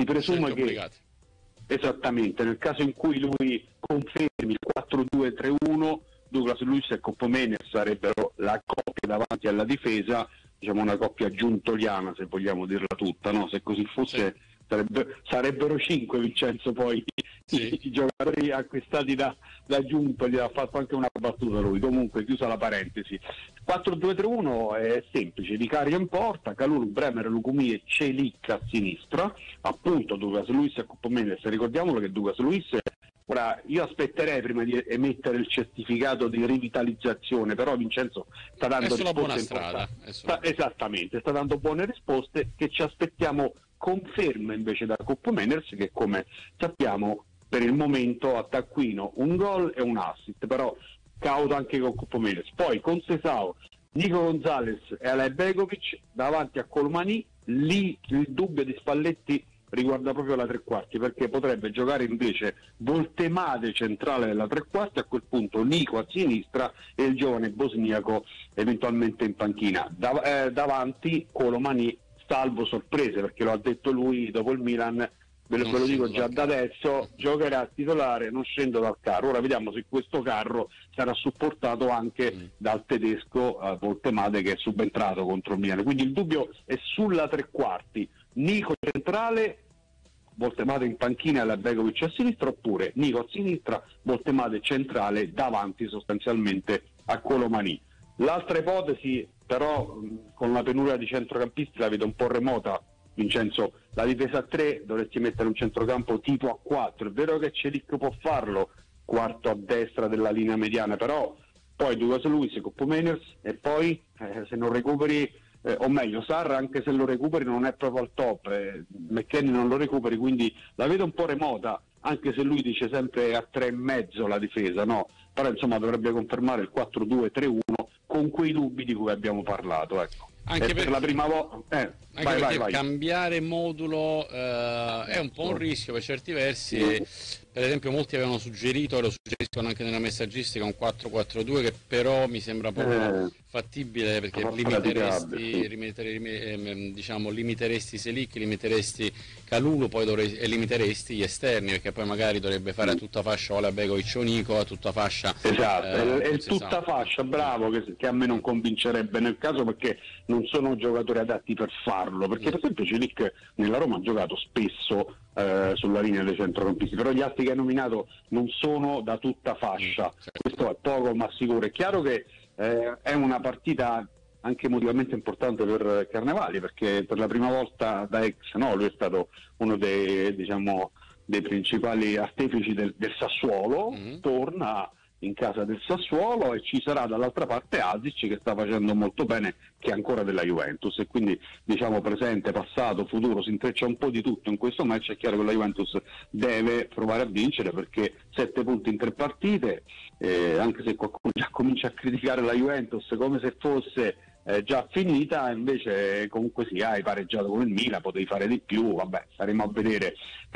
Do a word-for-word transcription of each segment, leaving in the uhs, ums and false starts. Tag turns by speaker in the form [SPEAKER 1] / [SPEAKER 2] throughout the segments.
[SPEAKER 1] si presume che
[SPEAKER 2] obbligati.
[SPEAKER 1] Esattamente, nel caso in cui lui confermi il quattro due tre uno, Douglas Luiz e Coppomenes sarebbero la coppia davanti alla difesa, diciamo una coppia giuntoliana, se vogliamo dirla tutta, no? Se così fosse
[SPEAKER 2] Sì.
[SPEAKER 1] sarebbe, sarebbero cinque, Vincenzo, poi
[SPEAKER 2] Sì.
[SPEAKER 1] i, i giocatori acquistati da, da Giuntoli. Ha fatto anche una battuta lui. Comunque, chiusa la parentesi, quattro due tre uno è semplice: Vicario in porta, Kalulu, Bremer, Lucumi e Celic a sinistra, appunto Douglas Luiz e Coppomenes. Ricordiamolo che Douglas Luiz, ora io aspetterei prima di emettere il certificato di rivitalizzazione, però Vincenzo sta dando
[SPEAKER 2] È sulla buona
[SPEAKER 1] risposte
[SPEAKER 2] strada,
[SPEAKER 1] importanti.
[SPEAKER 2] è sulla-
[SPEAKER 1] Sta- esattamente, sta dando buone risposte, che ci aspettiamo conferma invece da Coppomenes, che come sappiamo per il momento a taccuino un gol e un assist, però cauto anche con Coppomenes. Poi con Sesao, Nico Gonzalez e Alej Begovic davanti a Colmani. Lì il dubbio di Spalletti riguarda proprio la tre quarti, perché potrebbe giocare invece Voltemade centrale della tre quarti, a quel punto Nico a sinistra e il giovane bosniaco eventualmente in panchina. Dav- eh, davanti Colomani, salvo sorprese, perché lo ha detto lui dopo il Milan, ve lo,
[SPEAKER 2] Non
[SPEAKER 1] ve lo dico
[SPEAKER 2] scendo
[SPEAKER 1] già
[SPEAKER 2] dal
[SPEAKER 1] da
[SPEAKER 2] carro.
[SPEAKER 1] adesso, giocherà titolare, non scendo dal carro. Ora vediamo se questo carro sarà supportato anche
[SPEAKER 2] Mm.
[SPEAKER 1] dal tedesco uh, Voltemade, che è subentrato contro il Milan. Quindi il dubbio è sulla tre quarti: Nico centrale, Voltemade in panchina e la Begovic a sinistra, oppure Nico a sinistra, Voltemade centrale davanti sostanzialmente a Colomani. L'altra ipotesi però, mh, con la penuria di centrocampisti, la vedo un po' remota, Vincenzo. La difesa a tre dovresti mettere un centrocampo tipo a quattro. È vero che Celic può farlo, quarto a destra della linea mediana, però poi Douglas Luiz, Coppomenes e poi eh, se non recuperi, eh, o meglio Sarra, anche se lo recuperi non è proprio al top, eh, McKennie non lo recuperi, quindi la vedo un po' remota, anche se lui dice sempre a tre e mezzo la difesa, no? Però insomma dovrebbe confermare il quattro due tre uno con quei dubbi di cui abbiamo parlato, ecco.
[SPEAKER 2] Anche
[SPEAKER 1] E per
[SPEAKER 2] perché-
[SPEAKER 1] la prima volta eh,
[SPEAKER 2] Anche
[SPEAKER 1] vai,
[SPEAKER 2] perché
[SPEAKER 1] vai, vai.
[SPEAKER 2] cambiare modulo eh, è un po' un rischio per certi versi. E, per esempio, molti avevano suggerito, e lo suggeriscono anche nella messaggistica, un quattro quattro due, che però mi sembra poco
[SPEAKER 1] Eh,
[SPEAKER 2] fattibile, perché
[SPEAKER 1] praticabile,
[SPEAKER 2] limiteresti,
[SPEAKER 1] sì.
[SPEAKER 2] limiter- lim- ehm, diciamo, limiteresti Selic, limiteresti Kalulu, poi dovrei, e limiteresti gli esterni, perché poi magari dovrebbe fare a tutta fascia Ola Begovic o Nico, a tutta fascia
[SPEAKER 1] Esatto,
[SPEAKER 2] eh,
[SPEAKER 1] è, è
[SPEAKER 2] non
[SPEAKER 1] il
[SPEAKER 2] si
[SPEAKER 1] tutta
[SPEAKER 2] sa.
[SPEAKER 1] fascia, bravo, che, che a me non convincerebbe nel caso, perché non sono giocatori adatti per farlo, perché per esempio Celic nella Roma ha giocato spesso eh, sulla linea dei centrocampisti, però gli altri che hai nominato non sono da tutta fascia,
[SPEAKER 2] Mm, certo.
[SPEAKER 1] questo è poco ma sicuro. È chiaro che eh, è una partita anche emotivamente importante per Carnevali, perché per la prima volta da ex, no, lui è stato uno dei, diciamo, dei principali artefici del, del Sassuolo,
[SPEAKER 2] Mm.
[SPEAKER 1] torna in casa del Sassuolo e ci sarà dall'altra parte Asic, che sta facendo molto bene, che è ancora della Juventus, e quindi diciamo presente, passato, futuro, si intreccia un po' di tutto in questo match. È chiaro che la Juventus deve provare a vincere, perché sette punti in tre partite, eh, anche se qualcuno già comincia a criticare la Juventus come se fosse eh, già finita, invece comunque sì, hai pareggiato con il Milan, potevi fare di più, vabbè, staremo a vedere,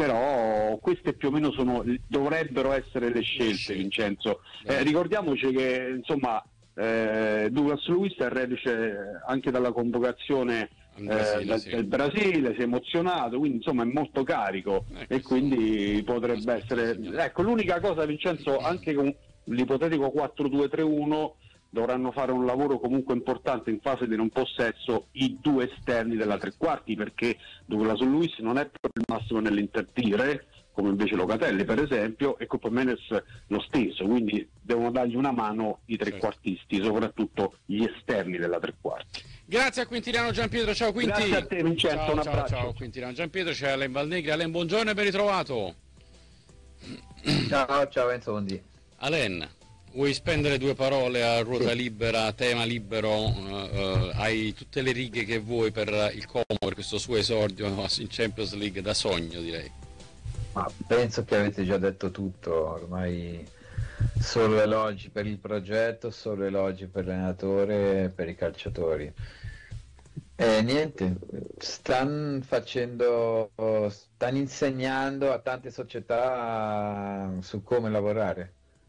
[SPEAKER 1] però queste più o meno sono, dovrebbero essere le scelte,
[SPEAKER 2] scelte.
[SPEAKER 1] Vincenzo. Eh, ricordiamoci che insomma eh, Douglas Luiz è reduce anche dalla convocazione
[SPEAKER 2] In
[SPEAKER 1] eh,
[SPEAKER 2] Brasile,
[SPEAKER 1] dal,
[SPEAKER 2] sì.
[SPEAKER 1] del Brasile, si è emozionato, quindi insomma è molto carico,
[SPEAKER 2] Eh,
[SPEAKER 1] e
[SPEAKER 2] questo
[SPEAKER 1] quindi
[SPEAKER 2] è un
[SPEAKER 1] potrebbe
[SPEAKER 2] aspetto da
[SPEAKER 1] essere,
[SPEAKER 2] segnalare.
[SPEAKER 1] ecco, l'unica cosa, Vincenzo, anche con l'ipotetico quattro due tre uno dovranno fare un lavoro comunque importante in fase di non possesso i due esterni della tre quarti, perché Douglas Luiz non è proprio il massimo nell'intertire, come invece Locatelli per esempio, e Coppomenes lo stesso, quindi devono dargli una mano i trequartisti, soprattutto gli esterni della tre quarti.
[SPEAKER 2] Grazie a Quintiliano Giampietro, ciao Quinti.
[SPEAKER 1] Grazie a te, Vincenzo,
[SPEAKER 2] ciao,
[SPEAKER 1] un
[SPEAKER 2] ciao,
[SPEAKER 1] abbraccio.
[SPEAKER 2] ciao Quintiliano Giampietro, c'è Alain Valnegri. Alain, buongiorno e ben ritrovato.
[SPEAKER 3] Ciao, ciao Enzo, buondì.
[SPEAKER 2] Alain, vuoi spendere due parole a ruota
[SPEAKER 3] Sì.
[SPEAKER 2] libera, tema libero? eh, eh, hai tutte le righe che vuoi per il Como, per questo suo esordio in Champions League da sogno, direi.
[SPEAKER 3] Ma penso che avete già detto tutto, ormai solo elogi per il progetto, solo elogi per l'allenatore e per i calciatori. E niente, stanno facendo, stanno insegnando a tante società su come lavorare.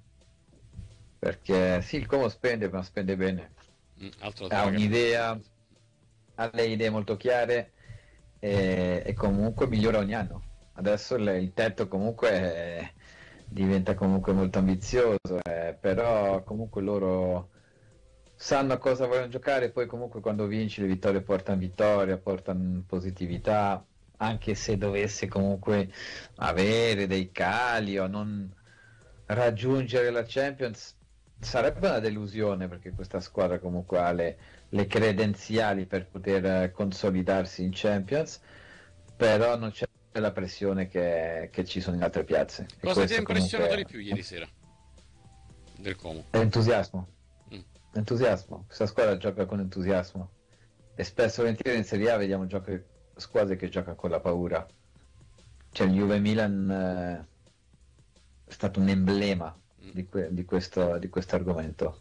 [SPEAKER 3] Perché sì, il Como spende, ma spende bene.
[SPEAKER 2] Mm, altro
[SPEAKER 3] Ha
[SPEAKER 2] tema che-
[SPEAKER 3] un'idea, ha le idee molto chiare e, e comunque migliora ogni anno. adesso il, il tetto comunque è- diventa comunque molto ambizioso, eh, però comunque loro sanno a cosa vogliono giocare, poi comunque quando vinci le vittorie portano vittoria, portano positività, anche se dovesse comunque avere dei cali o non raggiungere la Champions, sarebbe una delusione perché questa squadra comunque ha le, le credenziali per poter eh, consolidarsi in Champions, però non c'è la pressione che, che ci sono in altre piazze. E
[SPEAKER 2] Cosa ti ha
[SPEAKER 3] questo
[SPEAKER 2] impressionato
[SPEAKER 3] comunque
[SPEAKER 2] di più ieri sera del Como?
[SPEAKER 3] è entusiasmo.
[SPEAKER 2] Mm.
[SPEAKER 3] Entusiasmo, questa squadra gioca con entusiasmo e spesso e volentieri in Serie A vediamo giochi- squadre che giocano con la paura. Cioè il Juve Milan eh, è stato un emblema
[SPEAKER 2] Mm.
[SPEAKER 3] di, que- di questo di questo argomento.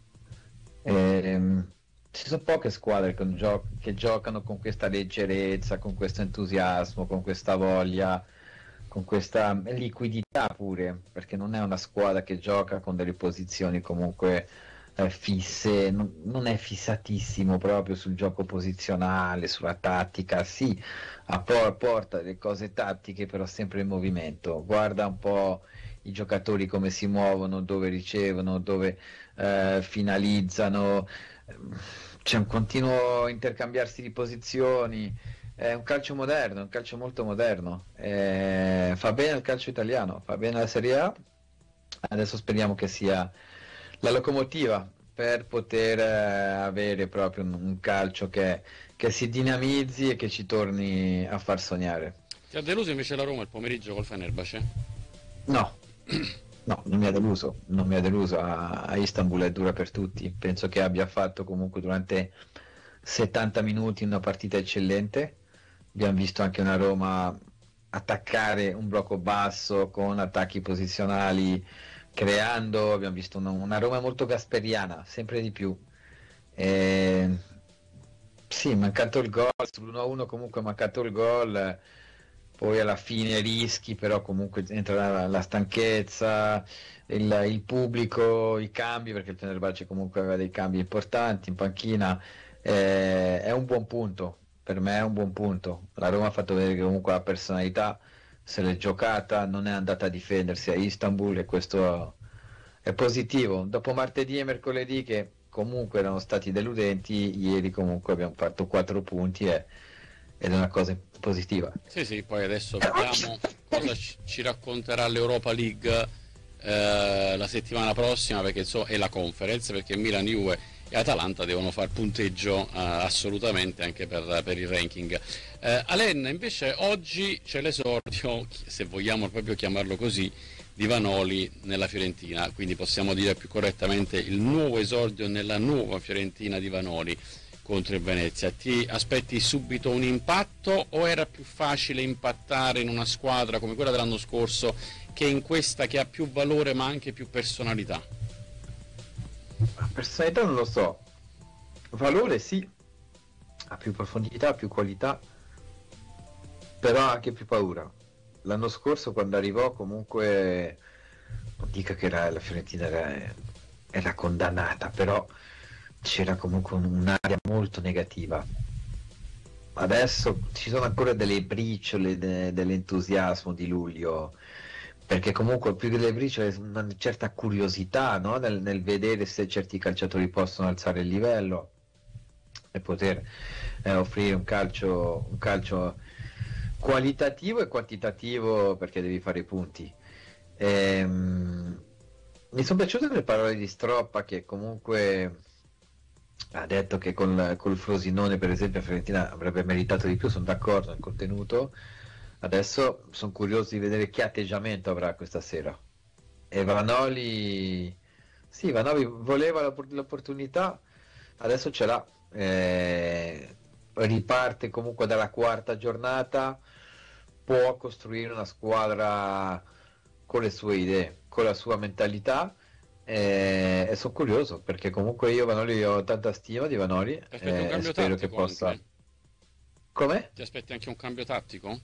[SPEAKER 3] Ehm, ci sono poche squadre con gio- che giocano con questa leggerezza, con questo entusiasmo, con questa voglia, con questa liquidità pure, perché non è una squadra che gioca con delle posizioni comunque eh, fisse, non, non è fissatissimo proprio sul gioco posizionale, sulla tattica, sì, appor- porta delle cose tattiche, però sempre in movimento. Guarda un po' i giocatori come si muovono, dove ricevono, dove eh, finalizzano, c'è un continuo intercambiarsi di posizioni, è un calcio moderno, un calcio molto moderno. Eh, fa bene il calcio italiano, fa bene la Serie A, adesso speriamo che sia la locomotiva per poter eh, avere proprio un, un calcio che, che si dinamizzi e che ci torni a far sognare.
[SPEAKER 2] Ti ha deluso invece la Roma il pomeriggio col Fenerbahce?
[SPEAKER 3] No, no, non mi ha deluso, non mi ha deluso. A, a Istanbul è dura per tutti. Penso che abbia fatto comunque durante settanta minuti una partita eccellente. Abbiamo visto anche una Roma attaccare un blocco basso con attacchi posizionali, creando. Abbiamo visto una, una Roma molto gasperiana, sempre di più. E, sì, mancato il gol, sull'uno a uno comunque è mancato il gol, poi alla fine rischi, però comunque entra la, la stanchezza, il, il pubblico, i cambi, perché il Fenerbahce comunque aveva dei cambi importanti in panchina, eh, è un buon punto, per me è un buon punto. La Roma ha fatto vedere che comunque ha personalità, se l'è giocata, non è andata a difendersi a Istanbul e questo è positivo. Dopo martedì e mercoledì che comunque erano stati deludenti, ieri comunque abbiamo fatto quattro punti e, ed è una cosa positiva.
[SPEAKER 2] Sì, sì, poi adesso vediamo cosa ci ci racconterà l'Europa League eh, la settimana prossima, perché insomma è la conference, perché Milan, Juve e Atalanta devono fare punteggio eh, assolutamente anche per, per il ranking. Eh, Alen, invece oggi c'è l'esordio, se vogliamo proprio chiamarlo così, di Vanoli nella Fiorentina, quindi possiamo dire più correttamente il nuovo esordio nella nuova Fiorentina di Vanoli contro il Venezia. Ti aspetti subito un impatto o era più facile impattare in una squadra come quella dell'anno scorso che in questa che ha più valore ma anche più personalità?
[SPEAKER 3] Personalità non lo so, valore sì, ha più profondità, più qualità, però ha anche più paura. L'anno scorso quando arrivò comunque, non dico che era, la Fiorentina era, era condannata, però c'era comunque un- un'area molto negativa. Adesso ci sono ancora delle briciole de- dell'entusiasmo di luglio, perché comunque più che delle briciole una certa curiosità, no? nel, nel vedere se certi calciatori possono alzare il livello e poter eh, offrire un calcio, un calcio qualitativo e quantitativo, perché devi fare i punti. Ehm, mi sono piaciute le parole di Stroppa che comunque ha detto che con, col Frosinone per esempio la Fiorentina avrebbe meritato di più, sono d'accordo nel contenuto. Adesso sono curioso di vedere che atteggiamento avrà questa sera. E Vanoli, sì, Vanoli voleva l'oppor- l'opportunità, adesso ce l'ha. Eh, riparte comunque dalla quarta giornata, può costruire una squadra con le sue idee, con la sua mentalità. eh, E, sono curioso perché comunque io Vanoli ho tanta stima di Vanoli
[SPEAKER 2] Ti aspetti un
[SPEAKER 3] eh, e
[SPEAKER 2] cambio
[SPEAKER 3] spero che
[SPEAKER 2] tattico
[SPEAKER 3] possa.
[SPEAKER 2] anche?
[SPEAKER 3] Come?
[SPEAKER 2] Ti aspetti anche un cambio tattico?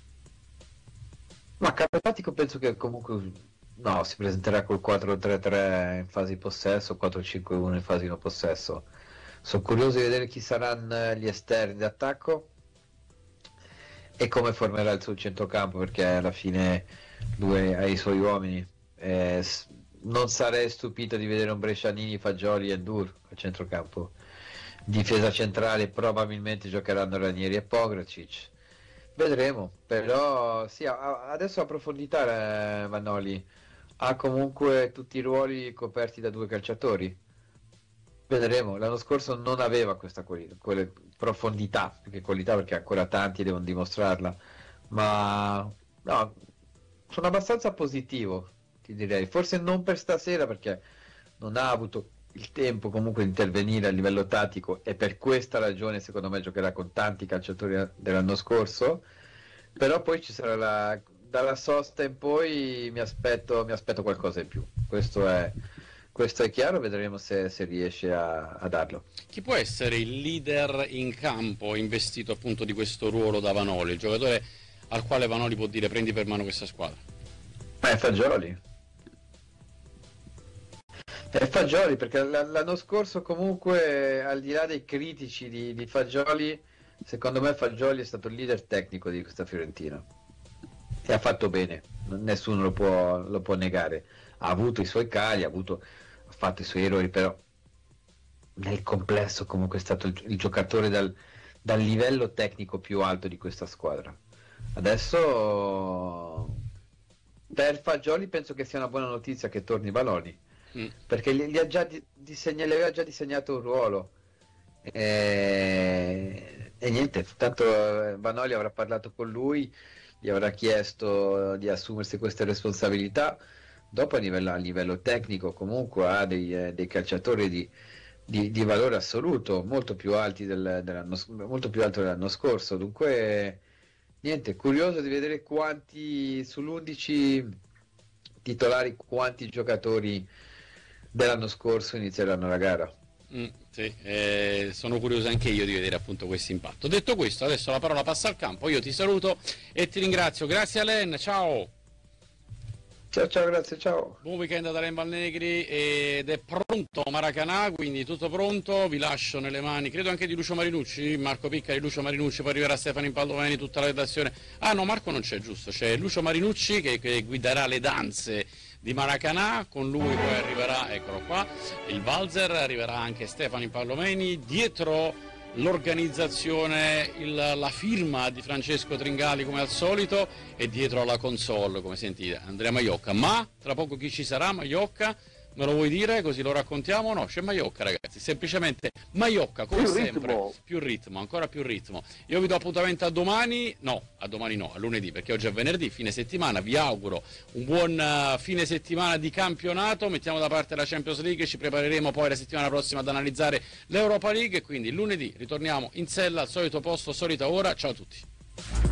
[SPEAKER 3] Ma Capetatico penso che comunque no, si presenterà col quattro tre tre in fase di possesso, quattro cinque uno in fase di non possesso. Sono curioso di vedere chi saranno gli esterni d'attacco, e come formerà il suo centrocampo, perché alla fine lui ha i suoi uomini. Eh, non sarei stupito di vedere un Brescianini, Fagioli e Dur al centrocampo. Difesa centrale probabilmente giocheranno Ranieri e Pogracic. Vedremo, però sì, adesso a profondità eh, Vanoli ha comunque tutti i ruoli coperti da due calciatori. Vedremo, l'anno scorso non aveva questa quali- quelle profondità, perché qualità perché ancora tanti devono dimostrarla, ma no, sono abbastanza positivo, ti direi, forse non per stasera perché non ha avuto il tempo comunque di intervenire a livello tattico e per questa ragione secondo me giocherà con tanti calciatori dell'anno scorso, però poi ci sarà la, dalla sosta in poi mi aspetto, mi aspetto qualcosa in più, questo è, questo è chiaro, vedremo se, se riesce a, a darlo.
[SPEAKER 2] Chi può essere il leader in campo investito appunto di questo ruolo da Vanoli, il giocatore al quale Vanoli può dire prendi per mano questa squadra?
[SPEAKER 3] Ma è Fagioli. È Fagioli, perché l'anno scorso comunque al di là dei critici di, di Fagioli, secondo me Fagioli è stato il leader tecnico di questa Fiorentina e ha fatto bene, nessuno lo può, lo può negare, ha avuto i suoi cali, ha, avuto, ha fatto i suoi errori, però nel complesso comunque è stato il, il giocatore dal, dal livello tecnico più alto di questa squadra. Adesso per Fagioli penso che sia una buona notizia che torni Vanoli, mm. perché gli, gli, ha già disegna, gli aveva già disegnato un ruolo e, e niente, tanto Vanoli avrà parlato con lui, gli avrà chiesto di assumersi queste responsabilità. Dopo a livello, a livello tecnico comunque ha dei, eh, dei calciatori di, di, di valore assoluto molto più alti del, dell'anno, molto più alto dell'anno scorso, dunque niente, curioso di vedere quanti sull'undici titolari, quanti giocatori dell'anno scorso inizieranno la gara.
[SPEAKER 2] Mm, sì, eh, sono curioso anche io di vedere appunto questo impatto. Detto questo, adesso la parola passa al campo, io ti saluto e ti ringrazio. Grazie Alen, ciao!
[SPEAKER 3] Ciao ciao, grazie, ciao.
[SPEAKER 2] Buon weekend da Alen Valnegri ed è pronto Maracanà, quindi tutto pronto, vi lascio nelle mani, credo anche di Lucio Marinucci, Marco Picca di Lucio Marinucci, poi arriverà Stefano Impalloveni, tutta la redazione. Ah no, Marco non c'è, giusto, c'è Lucio Marinucci che, che guiderà le danze di Maracanà, con lui poi arriverà, eccolo qua, il Valzer, arriverà anche Stefano Impalloveni, dietro l'organizzazione, il, la firma di Francesco Tringali come al solito e dietro alla console, come sentite, Andrea Maiocca. Ma tra poco chi ci sarà? Maiocca? Me lo vuoi dire così lo raccontiamo? No, c'è Maiocca ragazzi, semplicemente Maiocca come
[SPEAKER 1] più
[SPEAKER 2] sempre,
[SPEAKER 1] ritmo.
[SPEAKER 2] più ritmo, ancora più ritmo. Io vi do appuntamento a domani, no, a domani no, a lunedì perché oggi è venerdì, fine settimana, vi auguro un buon uh, fine settimana di campionato, mettiamo da parte la Champions League, ci prepareremo poi la settimana prossima ad analizzare l'Europa League e quindi lunedì ritorniamo in sella al solito posto, solita ora, ciao a tutti.